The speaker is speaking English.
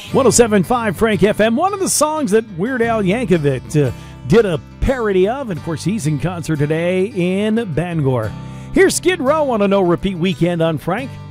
107.5 Frank FM. One of the songs that Weird Al Yankovic did a parody of, and of course he's in concert today in Bangor. Here's Skid Row on a no-repeat weekend on Frank.